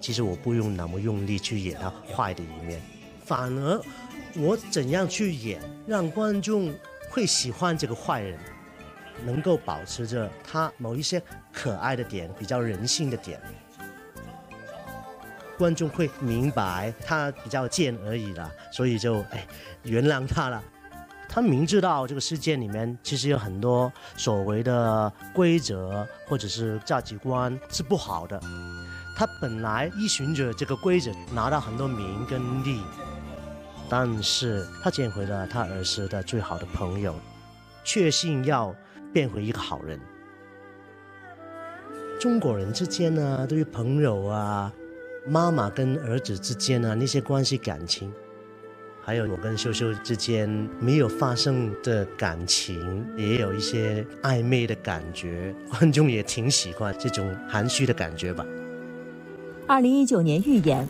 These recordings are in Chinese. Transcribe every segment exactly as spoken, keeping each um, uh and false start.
其实我不用那么用力去演他坏的一面，反而我怎样去演，让观众会喜欢这个坏人，能够保持着他某一些可爱的点，比较人性的点，观众会明白他比较贱而已啦，所以就哎原谅他了。他明知道这个世界里面其实有很多所谓的规则或者是价值观是不好的，他本来依循着这个规则拿到很多名跟利，但是他见回了他儿时的最好的朋友，确信要变回一个好人。中国人之间呢，对于朋友啊，妈妈跟儿子之间啊那些关系感情，还有我跟秀秀之间没有发生的感情，也有一些暧昧的感觉，观众也挺喜欢这种含蓄的感觉吧。 二零一九年预演，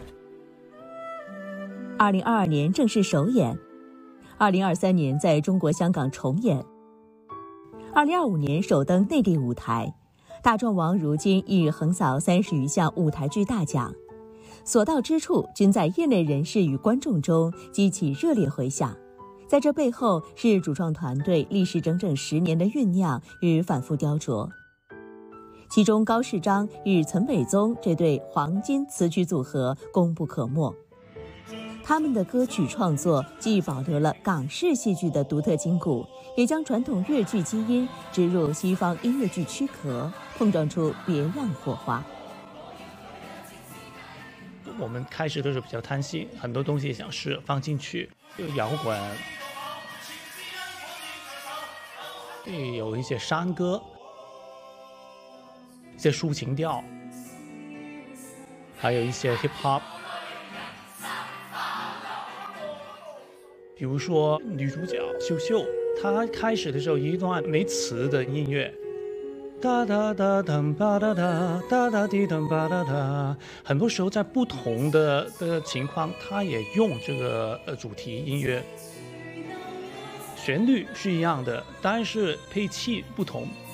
二零二二年正式首演，二零二三年在中国香港重演，二零二五年首登内地舞台。大壮王如今已横扫三十余项舞台剧大奖，所到之处均在业内人士与观众中激起热烈回响。在这背后是主创团队历时整整十年的酝酿与反复雕琢，其中高世章与岑北宗这对黄金词曲组合功不可没。他们的歌曲创作既保留了港式戏剧的独特筋骨，也将传统粤剧基因植入西方音乐剧躯壳，碰撞出别样火花。 我们开始都是比较贪心，很多东西想试放进去，有摇滚，有一些山歌，一些抒情调，还有一些 hip hop。比如说女主角秀秀，她开始的时候一段没词的音乐，哒哒哒哒吧哒哒哒哒滴哒吧哒哒，很多时候在不同的的情况，她也用这个呃主题音乐，旋律是一样的，但是配器不同。